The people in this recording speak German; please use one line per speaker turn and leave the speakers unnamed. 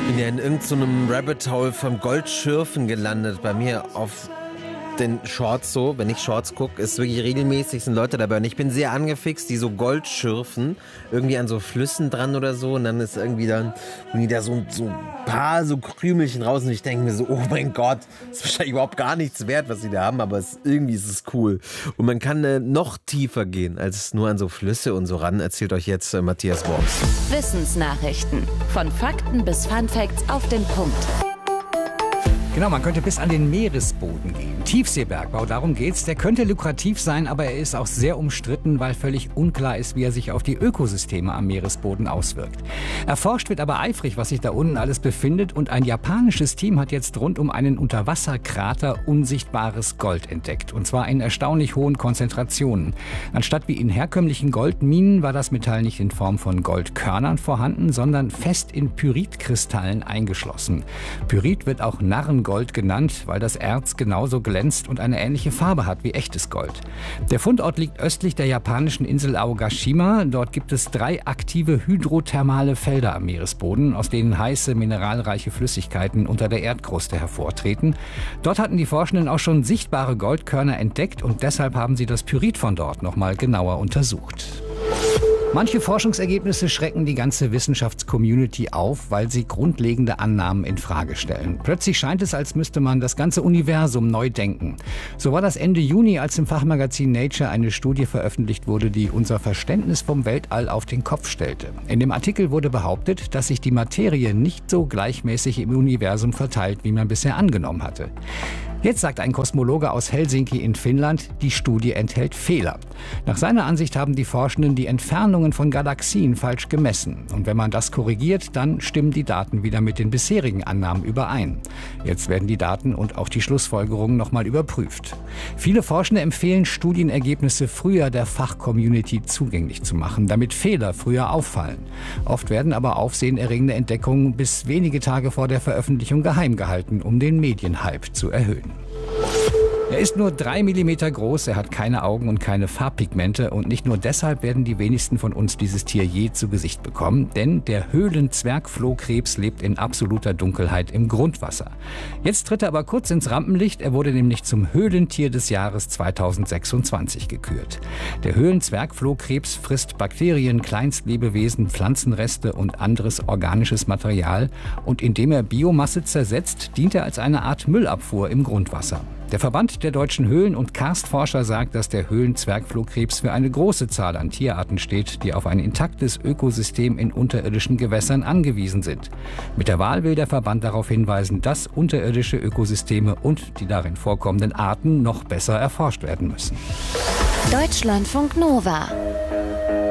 Ich bin ja in irgendeinem Rabbit Hole vom Goldschürfen gelandet. Bei mir auf den Shorts so, wenn ich Shorts gucke, ist wirklich regelmäßig, sind Leute dabei. Und ich bin sehr angefixt, die so Gold schürfen, irgendwie an so Flüssen dran oder so. Und dann ist irgendwie dann da so ein paar so Krümelchen raus. Und ich denke mir so, oh mein Gott, ist wahrscheinlich überhaupt gar nichts wert, was sie da haben. Aber irgendwie ist es cool. Und man kann noch tiefer gehen, als nur an so Flüsse und so ran. Erzählt euch jetzt Matthias Worms.
Wissensnachrichten. Von Fakten bis Funfacts auf den Punkt.
Genau, man könnte bis an den Meeresboden gehen. Tiefseebergbau, darum geht's. Der könnte lukrativ sein, aber er ist auch sehr umstritten, weil völlig unklar ist, wie er sich auf die Ökosysteme am Meeresboden auswirkt. Erforscht wird aber eifrig, was sich da unten alles befindet. Und ein japanisches Team hat jetzt rund um einen Unterwasserkrater unsichtbares Gold entdeckt. Und zwar in erstaunlich hohen Konzentrationen. Anstatt wie in herkömmlichen Goldminen war das Metall nicht in Form von Goldkörnern vorhanden, sondern fest in Pyritkristallen eingeschlossen. Pyrit wird auch Narrengold genannt, weil das Erz genauso glänzt und eine ähnliche Farbe hat wie echtes Gold. Der Fundort liegt östlich der japanischen Insel Aogashima. Dort gibt es 3 aktive hydrothermale Felder am Meeresboden, aus denen heiße, mineralreiche Flüssigkeiten unter der Erdkruste hervortreten. Dort hatten die Forschenden auch schon sichtbare Goldkörner entdeckt und deshalb haben sie das Pyrit von dort noch mal genauer untersucht. Manche Forschungsergebnisse schrecken die ganze Wissenschaftscommunity auf, weil sie grundlegende Annahmen in Frage stellen. Plötzlich scheint es, als müsste man das ganze Universum neu denken. So war das Ende Juni, als im Fachmagazin Nature eine Studie veröffentlicht wurde, die unser Verständnis vom Weltall auf den Kopf stellte. In dem Artikel wurde behauptet, dass sich die Materie nicht so gleichmäßig im Universum verteilt, wie man bisher angenommen hatte. Jetzt sagt ein Kosmologe aus Helsinki in Finnland, die Studie enthält Fehler. Nach seiner Ansicht haben die Forschenden die Entfernungen von Galaxien falsch gemessen. Und wenn man das korrigiert, dann stimmen die Daten wieder mit den bisherigen Annahmen überein. Jetzt werden die Daten und auch die Schlussfolgerungen nochmal überprüft. Viele Forschende empfehlen, Studienergebnisse früher der Fachcommunity zugänglich zu machen, damit Fehler früher auffallen. Oft werden aber aufsehenerregende Entdeckungen bis wenige Tage vor der Veröffentlichung geheim gehalten, um den Medienhype zu erhöhen. Er ist nur 3 Millimeter groß, er hat keine Augen und keine Farbpigmente und nicht nur deshalb werden die wenigsten von uns dieses Tier je zu Gesicht bekommen, denn der Höhlenzwergflohkrebs lebt in absoluter Dunkelheit im Grundwasser. Jetzt tritt er aber kurz ins Rampenlicht, er wurde nämlich zum Höhlentier des Jahres 2026 gekürt. Der Höhlenzwergflohkrebs frisst Bakterien, Kleinstlebewesen, Pflanzenreste und anderes organisches Material und indem er Biomasse zersetzt, dient er als eine Art Müllabfuhr im Grundwasser. Der Verband der deutschen Höhlen- und Karstforscher sagt, dass der Höhlenzwergflohkrebs für eine große Zahl an Tierarten steht, die auf ein intaktes Ökosystem in unterirdischen Gewässern angewiesen sind. Mit der Wahl will der Verband darauf hinweisen, dass unterirdische Ökosysteme und die darin vorkommenden Arten noch besser erforscht werden müssen.
Deutschlandfunk Nova